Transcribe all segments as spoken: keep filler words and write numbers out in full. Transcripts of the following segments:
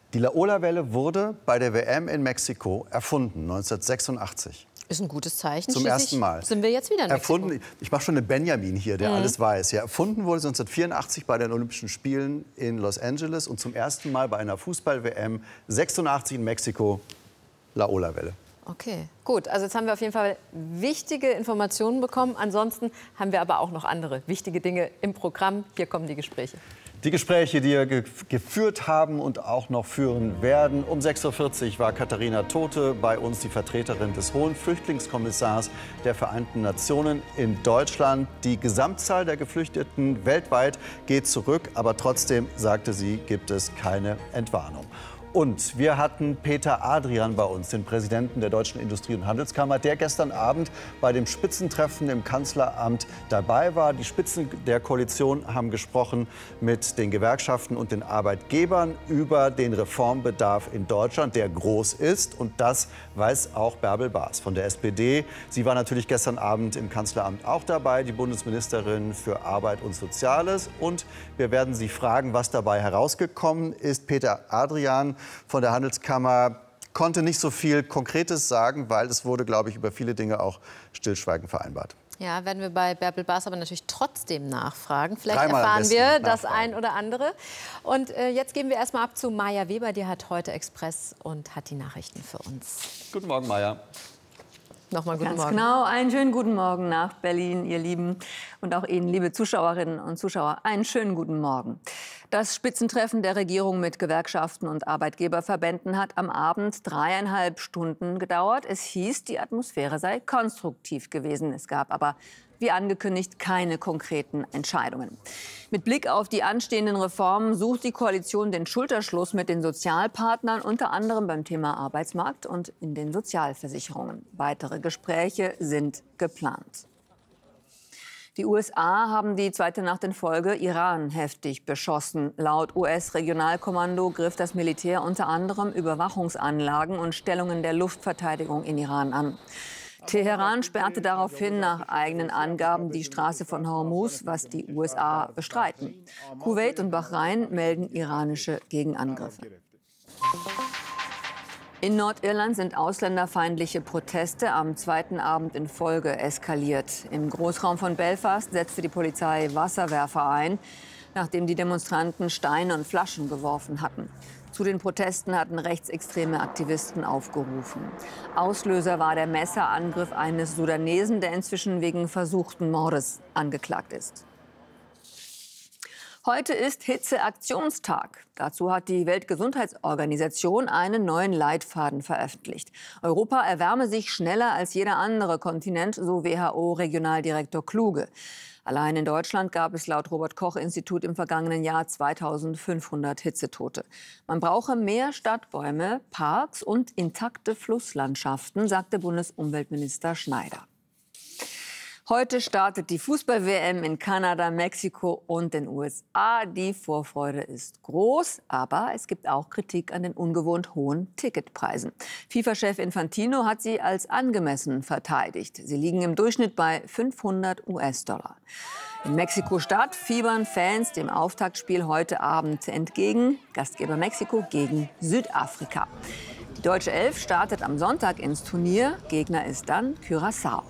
Die Laola-Welle wurde bei der W M in Mexiko erfunden, neunzehnhundertsechsundachtzig. Ist ein gutes Zeichen. Zum ersten Mal. Sind wir jetzt wieder in Mexiko. Erfunden, ich mache schon eine Benjamin hier, der Mhm. alles weiß. Ja, erfunden wurde neunzehnhundertvierundachtzig bei den Olympischen Spielen in Los Angeles und zum ersten Mal bei einer Fußball-W M sechsundachtzig in Mexiko, Laola-Welle. Okay, gut. Also jetzt haben wir auf jeden Fall wichtige Informationen bekommen. Ansonsten haben wir aber auch noch andere wichtige Dinge im Programm. Hier kommen die Gespräche. Die Gespräche, die wir ge geführt haben und auch noch führen werden. Um sechs Uhr vierzig war Katharina Tothe bei uns, die Vertreterin des Hohen Flüchtlingskommissars der Vereinten Nationen in Deutschland. Die Gesamtzahl der Geflüchteten weltweit geht zurück, aber trotzdem, sagte sie, gibt es keine Entwarnung. Und wir hatten Peter Adrian bei uns, den Präsidenten der Deutschen Industrie- und Handelskammer, der gestern Abend bei dem Spitzentreffen im Kanzleramt dabei war. Die Spitzen der Koalition haben gesprochen mit den Gewerkschaften und den Arbeitgebern über den Reformbedarf in Deutschland, der groß ist. Und das weiß auch Bärbel Baas von der S P D. Sie war natürlich gestern Abend im Kanzleramt auch dabei, die Bundesministerin für Arbeit und Soziales. Und wir werden Sie fragen, was dabei herausgekommen ist. Peter Adrian von der Handelskammer konnte nicht so viel Konkretes sagen, weil es wurde, glaube ich, über viele Dinge auch Stillschweigen vereinbart. Ja, werden wir bei Bärbel Baas aber natürlich trotzdem nachfragen. Vielleicht Dreimal erfahren wir das nachfragen. ein oder andere. Und äh, jetzt geben wir erst mal ab zu Maja Weber. Die hat heute Express und hat die Nachrichten für uns. Guten Morgen, Maja. Nochmal guten Ganz Morgen. genau, einen schönen guten Morgen nach Berlin, ihr Lieben. Und auch Ihnen, liebe Zuschauerinnen und Zuschauer, einen schönen guten Morgen. Das Spitzentreffen der Regierung mit Gewerkschaften und Arbeitgeberverbänden hat am Abend dreieinhalb Stunden gedauert. Es hieß, die Atmosphäre sei konstruktiv gewesen. Es gab aber, wie angekündigt, keine konkreten Entscheidungen. Mit Blick auf die anstehenden Reformen sucht die Koalition den Schulterschluss mit den Sozialpartnern, unter anderem beim Thema Arbeitsmarkt und in den Sozialversicherungen. Weitere Gespräche sind geplant. Die U S A haben die zweite Nacht in Folge Iran heftig beschossen. Laut U S-Regionalkommando griff das Militär unter anderem Überwachungsanlagen und Stellungen der Luftverteidigung in Iran an. Teheran sperrte daraufhin nach eigenen Angaben die Straße von Hormuz, was die U S A bestreiten. Kuwait und Bahrain melden iranische Gegenangriffe. In Nordirland sind ausländerfeindliche Proteste am zweiten Abend in Folge eskaliert. Im Großraum von Belfast setzte die Polizei Wasserwerfer ein, nachdem die Demonstranten Steine und Flaschen geworfen hatten. Zu den Protesten hatten rechtsextreme Aktivisten aufgerufen. Auslöser war der Messerangriff eines Sudanesen, der inzwischen wegen versuchten Mordes angeklagt ist. Heute ist Hitzeaktionstag. Dazu hat die Weltgesundheitsorganisation einen neuen Leitfaden veröffentlicht. Europa erwärme sich schneller als jeder andere Kontinent, so W H O-Regionaldirektor Kluge. Allein in Deutschland gab es laut Robert-Koch-Institut im vergangenen Jahr zweitausendfünfhundert Hitzetote. Man brauche mehr Stadtbäume, Parks und intakte Flusslandschaften, sagte Bundesumweltminister Schneider. Heute startet die Fußball-W M in Kanada, Mexiko und den U S A. Die Vorfreude ist groß, aber es gibt auch Kritik an den ungewohnt hohen Ticketpreisen. FIFA-Chef Infantino hat sie als angemessen verteidigt. Sie liegen im Durchschnitt bei fünfhundert US-Dollar. In Mexiko-Stadt fiebern Fans dem Auftaktspiel heute Abend entgegen. Gastgeber Mexiko gegen Südafrika. Die deutsche Elf startet am Sonntag ins Turnier. Gegner ist dann Curaçao.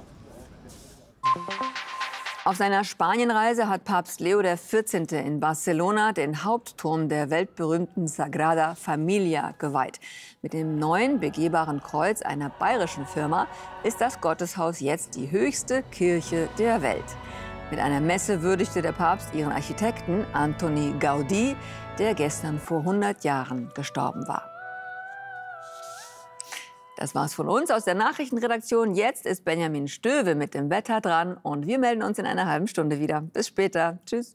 Auf seiner Spanienreise hat Papst Leo der vierzehnte in Barcelona den Hauptturm der weltberühmten Sagrada Familia geweiht. Mit dem neuen begehbaren Kreuz einer bayerischen Firma ist das Gotteshaus jetzt die höchste Kirche der Welt. Mit einer Messe würdigte der Papst ihren Architekten Antoni Gaudí, der gestern vor hundert Jahren gestorben war. Das war's von uns aus der Nachrichtenredaktion. Jetzt ist Benjamin Stöwe mit dem Wetter dran und wir melden uns in einer halben Stunde wieder. Bis später. Tschüss.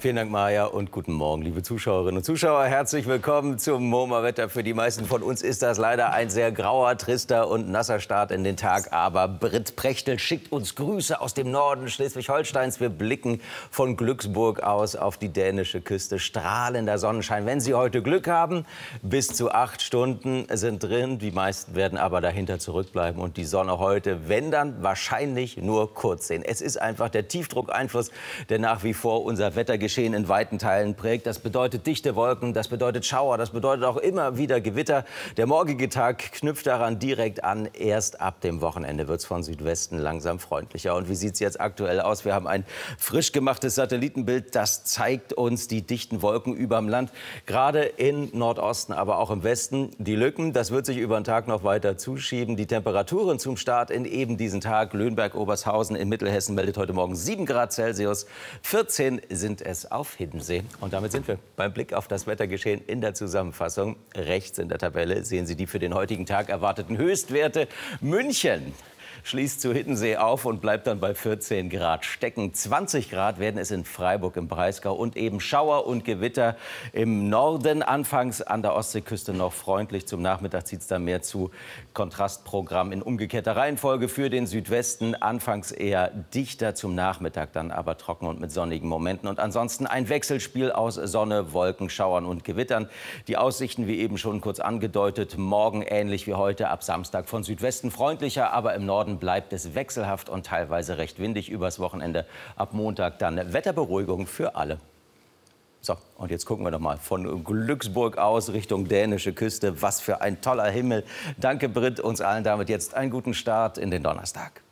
Vielen Dank, Maja, und guten Morgen, liebe Zuschauerinnen und Zuschauer. Herzlich willkommen zum MoMA-Wetter. Für die meisten von uns ist das leider ein sehr grauer, trister und nasser Start in den Tag. Aber Britt Prechtel schickt uns Grüße aus dem Norden Schleswig-Holsteins. Wir blicken von Glücksburg aus auf die dänische Küste. Strahlender Sonnenschein. Wenn Sie heute Glück haben, bis zu acht Stunden sind drin. Die meisten werden aber dahinter zurückbleiben und die Sonne heute, wenn dann, wahrscheinlich nur kurz sehen. Es ist einfach der Tiefdruckeinfluss, der nach wie vor unser Wettergeschehen in weiten Teilen prägt. Das bedeutet dichte Wolken, das bedeutet Schauer, das bedeutet auch immer wieder Gewitter. Der morgige Tag knüpft daran direkt an. Erst ab dem Wochenende wird es von Südwesten langsam freundlicher. Und wie sieht es jetzt aktuell aus? Wir haben ein frisch gemachtes Satellitenbild, das zeigt uns die dichten Wolken überm Land. Gerade im Nordosten, aber auch im Westen. Die Lücken, das wird sich über den Tag noch weiter zuschieben. Die Temperaturen zum Start in eben diesen Tag. Löhnberg-Obershausen in Mittelhessen meldet heute Morgen sieben Grad Celsius. vierzehn sind es auf Hiddensee. Und damit sind wir beim Blick auf das Wettergeschehen in der Zusammenfassung. Rechts in der Tabelle sehen Sie die für den heutigen Tag erwarteten Höchstwerte. München schließt zu Hiddensee auf und bleibt dann bei vierzehn Grad stecken. zwanzig Grad werden es in Freiburg im Breisgau und eben Schauer und Gewitter im Norden. Anfangs an der Ostseeküste noch freundlich. Zum Nachmittag zieht es dann mehr zu. Kontrastprogramm in umgekehrter Reihenfolge für den Südwesten. Anfangs eher dichter, zum Nachmittag dann aber trocken und mit sonnigen Momenten. Und ansonsten ein Wechselspiel aus Sonne, Wolken, Schauern und Gewittern. Die Aussichten, wie eben schon kurz angedeutet, morgen ähnlich wie heute, ab Samstag von Südwesten freundlicher, aber im Norden bleibt es wechselhaft und teilweise recht windig übers Wochenende. Ab Montag dann Wetterberuhigung für alle. So, und jetzt gucken wir noch mal von Glücksburg aus Richtung dänische Küste. Was für ein toller Himmel. Danke, Britt, uns allen damit jetzt einen guten Start in den Donnerstag.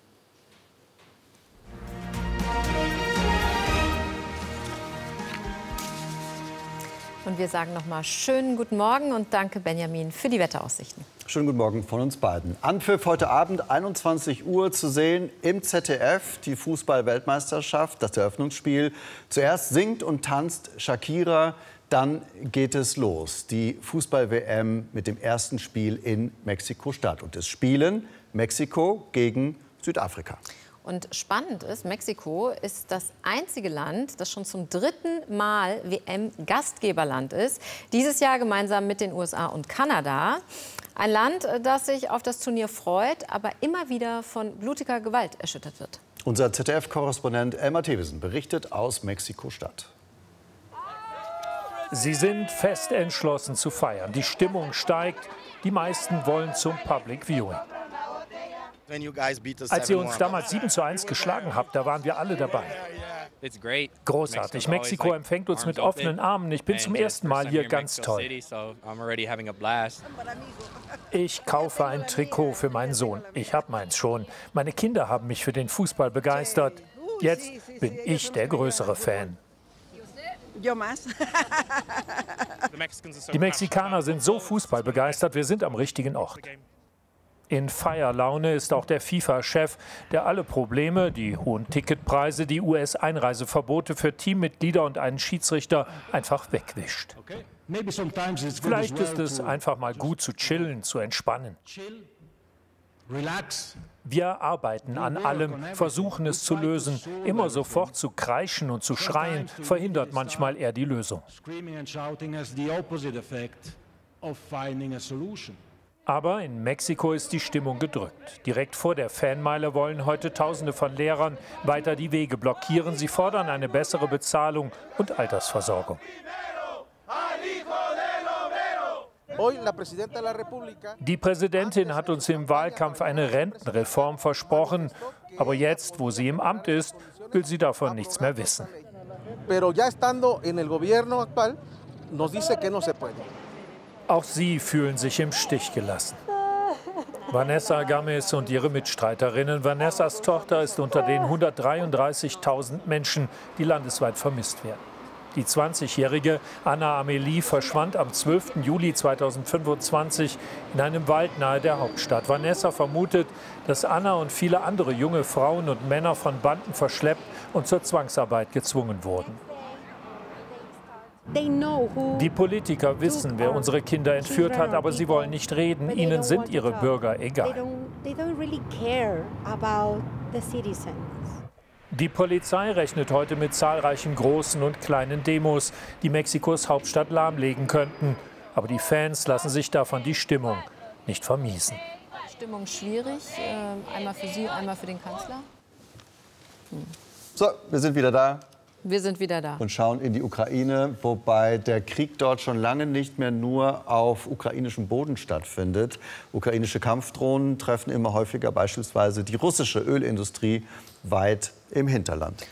Und wir sagen noch mal schönen guten Morgen und danke, Benjamin, für die Wetteraussichten. Schönen guten Morgen von uns beiden. Anpfiff heute Abend einundzwanzig Uhr zu sehen im Z D F, die Fußball-Weltmeisterschaft, das Eröffnungsspiel. Zuerst singt und tanzt Shakira, dann geht es los. Die Fußball-W M mit dem ersten Spiel in Mexiko-Stadt. Und es spielen Mexiko gegen Südafrika. Und spannend ist, Mexiko ist das einzige Land, das schon zum dritten Mal W M-Gastgeberland ist. Dieses Jahr gemeinsam mit den U S A und Kanada. Ein Land, das sich auf das Turnier freut, aber immer wieder von blutiger Gewalt erschüttert wird. Unser Z D F-Korrespondent Elmar Thewesen berichtet aus Mexiko-Stadt. Sie sind fest entschlossen zu feiern. Die Stimmung steigt. Die meisten wollen zum Public Viewing. Als ihr uns damals sieben zu eins geschlagen habt, da waren wir alle dabei. Großartig. Mexiko empfängt uns mit offenen Armen. Ich bin zum ersten Mal hier, ganz toll. Ich kaufe ein Trikot für meinen Sohn. Ich habe meins schon. Meine Kinder haben mich für den Fußball begeistert. Jetzt bin ich der größere Fan. Die Mexikaner sind so fußballbegeistert, wir sind am richtigen Ort. In Feierlaune ist auch der FIFA-Chef, der alle Probleme, die hohen Ticketpreise, die U S-Einreiseverbote für Teammitglieder und einen Schiedsrichter einfach wegwischt. Vielleicht ist es einfach mal gut zu chillen, zu entspannen. Wir arbeiten an allem, versuchen es zu lösen. Immer sofort zu kreischen und zu schreien, verhindert manchmal eher die Lösung. Aber in Mexiko ist die Stimmung gedrückt. Direkt vor der Fanmeile wollen heute Tausende von Lehrern weiter die Wege blockieren. Sie fordern eine bessere Bezahlung und Altersversorgung. Die Präsidentin hat uns im Wahlkampf eine Rentenreform versprochen. Aber jetzt, wo sie im Amt ist, will sie davon nichts mehr wissen. Auch sie fühlen sich im Stich gelassen. Vanessa Gámez und ihre Mitstreiterinnen. Vanessas Tochter ist unter den hundertdreiunddreißigtausend Menschen, die landesweit vermisst werden. Die zwanzigjährige Anna Amelie verschwand am zwölften Juli zweitausendfünfundzwanzig in einem Wald nahe der Hauptstadt. Vanessa vermutet, dass Anna und viele andere junge Frauen und Männer von Banden verschleppt und zur Zwangsarbeit gezwungen wurden. Die Politiker wissen, wer unsere Kinder entführt hat, aber sie wollen nicht reden. Ihnen sind ihre Bürger egal. Die Polizei rechnet heute mit zahlreichen großen und kleinen Demos, die Mexikos Hauptstadt lahmlegen könnten. Aber die Fans lassen sich davon die Stimmung nicht vermiesen. Stimmung schwierig, äh, einmal für Sie, einmal für den Kanzler. Hm. So, wir sind wieder da. Wir sind wieder da. Und schauen in die Ukraine, wobei der Krieg dort schon lange nicht mehr nur auf ukrainischem Boden stattfindet. Ukrainische Kampfdrohnen treffen immer häufiger beispielsweise die russische Ölindustrie weit im Hinterland.